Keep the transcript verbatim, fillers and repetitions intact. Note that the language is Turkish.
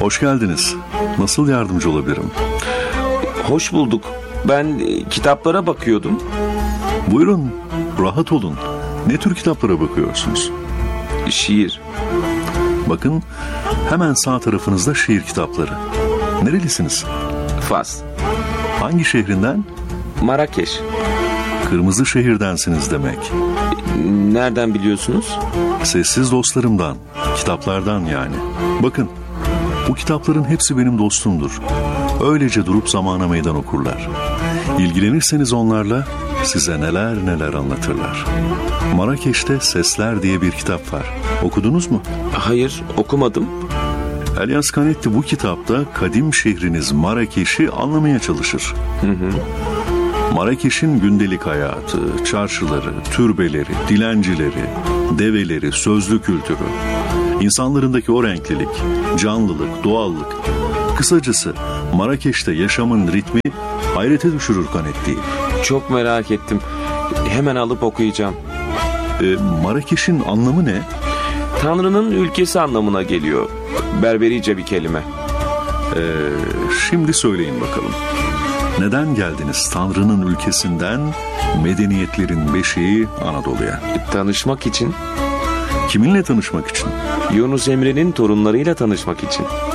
Hoş geldiniz. Nasıl yardımcı olabilirim? Hoş bulduk. Ben kitaplara bakıyordum. Buyurun, rahat olun. Ne tür kitaplara bakıyorsunuz? Şiir. Bakın, hemen sağ tarafınızda şiir kitapları. Nerelisiniz? Fas. Hangi şehrinden? Marrakeş. Kırmızı şehirdensiniz demek. Nereden biliyorsunuz? Sessiz dostlarımdan, kitaplardan yani. Bakın, bu kitapların hepsi benim dostumdur. Öylece durup zamana meydan okurlar. İlgilenirseniz onlarla size neler neler anlatırlar. Marrakeş'te Sesler diye bir kitap var. Okudunuz mu? Hayır, okumadım. Elias Canetti bu kitapta kadim şehriniz Marrakeş'i anlamaya çalışır. Hı hı. Marrakeş'in gündelik hayatı, çarşıları, türbeleri, dilencileri, develeri, sözlü kültürü, insanlarındaki o renklilik, canlılık, doğallık. Kısacası Marrakeş'te yaşamın ritmi hayrete düşürür Canetti'yi. Çok merak ettim. Hemen alıp okuyacağım. E, Marrakeş'in anlamı ne? Tanrı'nın ülkesi anlamına geliyor. Berberice bir kelime. E, şimdi söyleyin bakalım. Neden geldiniz Tanrı'nın ülkesinden, medeniyetlerin beşiği Anadolu'ya? Tanışmak için. Kiminle tanışmak için? Yunus Emre'nin torunlarıyla tanışmak için.